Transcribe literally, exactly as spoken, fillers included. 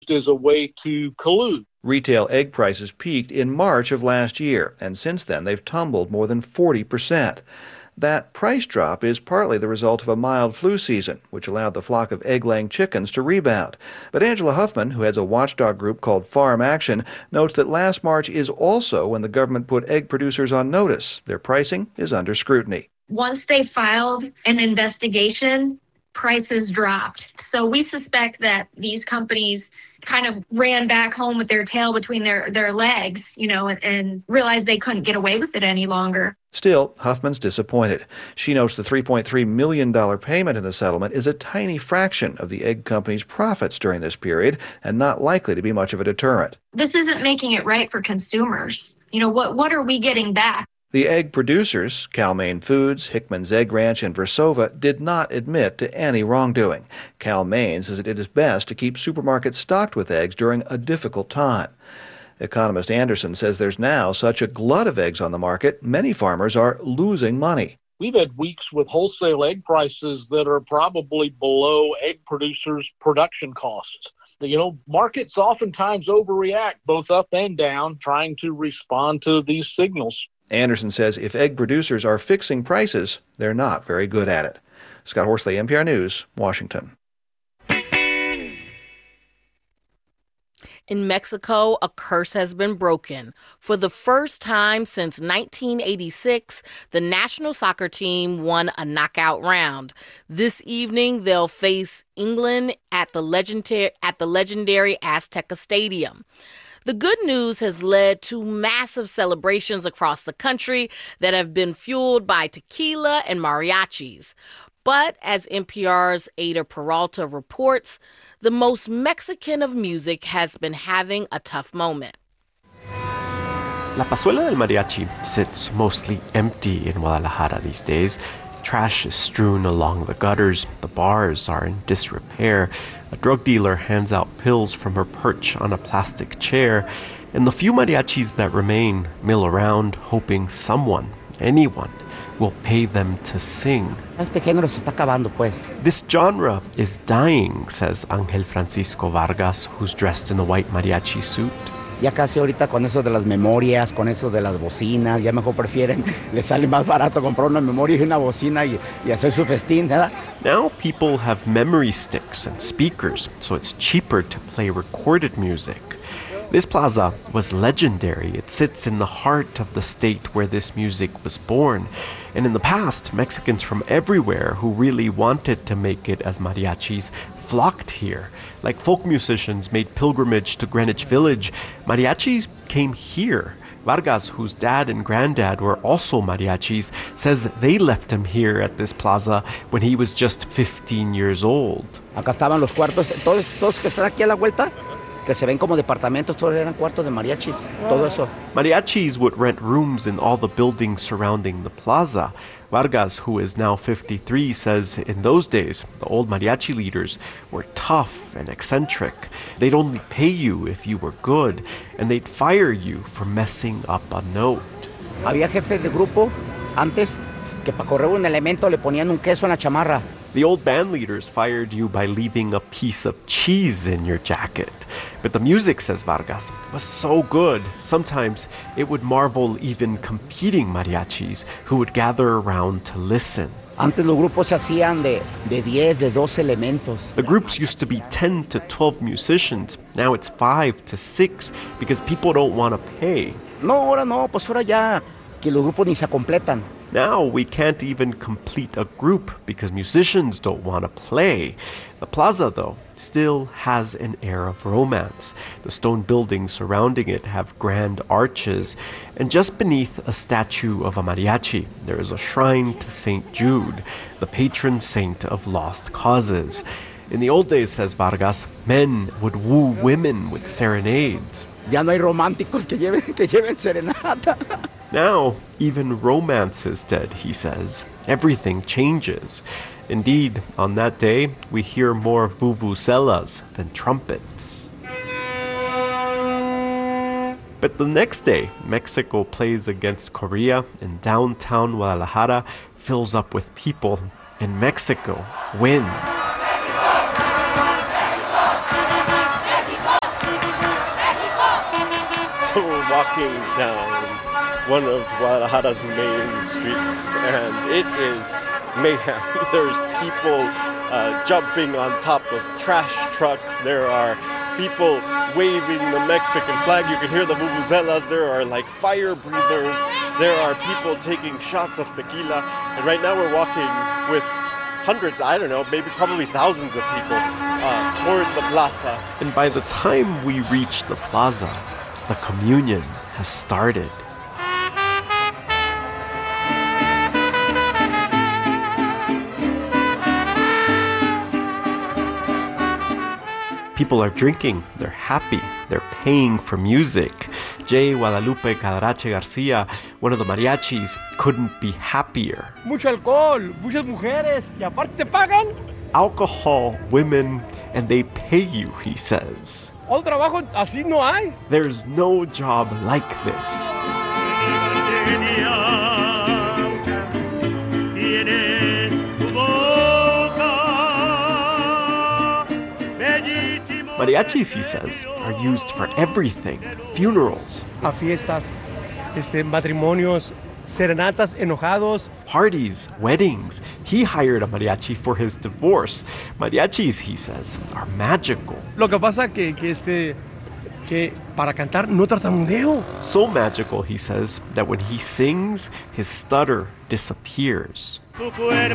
as a way to collude. Retail egg prices peaked in March of last year, and since then they've tumbled more than forty percent. That price drop is partly the result of a mild flu season, which allowed the flock of egg-laying chickens to rebound. But Angela Huffman, who heads a watchdog group called Farm Action, notes that last March is also when the government put egg producers on notice. Their pricing is under scrutiny. Once they filed an investigation, prices dropped. So we suspect that these companies kind of ran back home with their tail between their, their legs, you know, and, and realized they couldn't get away with it any longer. Still, Huffman's disappointed. She notes the three point three million dollars payment in the settlement is a tiny fraction of the egg company's profits during this period and not likely to be much of a deterrent. This isn't making it right for consumers. You know, what, what are we getting back? The egg producers, Cal-Maine Foods, Hickman's Egg Ranch, and Versova, did not admit to any wrongdoing. Cal-Maine says it is best to keep supermarkets stocked with eggs during a difficult time. Economist Anderson says there's now such a glut of eggs on the market, many farmers are losing money. We've had weeks with wholesale egg prices that are probably below egg producers' production costs. You know, markets oftentimes overreact both up and down, trying to respond to these signals. Anderson says if egg producers are fixing prices, they're not very good at it. Scott Horsley, N P R News, Washington. In Mexico, a curse has been broken. For the first time since nineteen eighty-six, the national soccer team won a knockout round. This evening, they'll face England at the legendary, at the legendary Azteca Stadium. The good news has led to massive celebrations across the country that have been fueled by tequila and mariachis. But as N P R's Ada Peralta reports, the most Mexican of music has been having a tough moment. La Pazuela del Mariachi sits mostly empty in Guadalajara these days. Trash is strewn along the gutters, the bars are in disrepair, a drug dealer hands out pills from her perch on a plastic chair, and the few mariachis that remain mill around hoping someone, anyone, will pay them to sing. Este género se está acabando, pues. This genre is dying, says Angel Francisco Vargas, who's dressed in a white mariachi suit. Ya casi ahorita con eso de las memorias, con eso de las bocinas, ya mejor prefieren, les sale más barato comprar una memoria y una bocina y, y hacer su festín, ¿verdad? Now people have memory sticks and speakers, so it's cheaper to play recorded music. This plaza was legendary. It sits in the heart of the state where this music was born. And in the past, Mexicans from everywhere who really wanted to make it as mariachis flocked here. Like folk musicians made pilgrimage to Greenwich Village, mariachis came here. Vargas, whose dad and granddad were also mariachis, says they left him here at this plaza when he was just fifteen years old. Acá estaban los cuartos, todos, todos que están aquí a la vuelta, que se ven como departamentos, todos eran cuartos de mariachis, todo eso. Mariachis would rent rooms in all the buildings surrounding the plaza. Vargas, who is now fifty-three, says in those days, the old mariachi leaders were tough and eccentric. They'd only pay you if you were good, and they'd fire you for messing up a note. Había jefes de grupo antes que para correr un elemento le ponían un queso en la chamarra. The old band leaders fired you by leaving a piece of cheese in your jacket. But the music, says Vargas, was so good, sometimes it would marvel even competing mariachis who would gather around to listen. Antes los grupos se hacían de, de diez, de doce elementos. The groups used to be ten to twelve musicians. Now it's five to six because people don't want to pay. No, ahora no, pues ahora ya que los grupos ni se completan. Now we can't even complete a group because musicians don't want to play. The plaza, though, still has an air of romance. The stone buildings surrounding it have grand arches, and just beneath a statue of a mariachi, there is a shrine to Saint Jude, the patron saint of lost causes. In the old days, says Vargas, men would woo women with serenades. Ya no hay románticos que lleven, que lleven serenata. Now, even romance is dead, he says. Everything changes. Indeed, on that day, we hear more vuvuzelas than trumpets. But the next day, Mexico plays against Korea, and downtown Guadalajara fills up with people, and Mexico wins. walking down one of Guadalajara's main streets, and it is mayhem. There's people uh, jumping on top of trash trucks. There are people waving the Mexican flag. You can hear the vuvuzelas. There are like fire breathers. There are people taking shots of tequila. And right now we're walking with hundreds, I don't know, maybe probably thousands of people uh, toward the plaza. And by the time we reach the plaza, the communion has started. People are drinking, they're happy, they're paying for music. J. Guadalupe Cadarache Garcia, one of the mariachis, couldn't be happier. Mucho alcohol, muchas mujeres, y aparte te pagan. Alcohol, women, and they pay you, he says. Otro trabajo así no hay. There's no job like this. Mariachis, he says, are used for everything. Funerals. A fiestas, este, matrimonios, serenatas, enojados. Parties, weddings. He hired a mariachi for his divorce. Mariachis, he says, are magical. Lo que pasa que, que, este, que para cantar no tartamudeo. So magical, he says, that when he sings, his stutter disappears.